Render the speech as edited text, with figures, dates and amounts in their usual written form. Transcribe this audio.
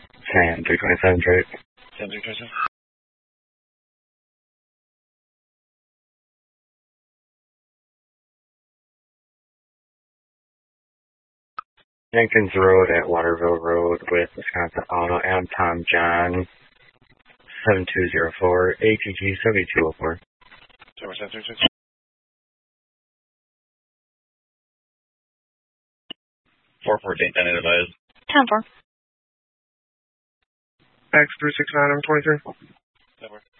Sam 327 straight. Sam 327. Jenkins Road at Waterville Road with Wisconsin Auto M. Tom John 7204 ATG 7204. Sam 327. 4-4 date then advised. 10-4. X 369 number 23. 10-4.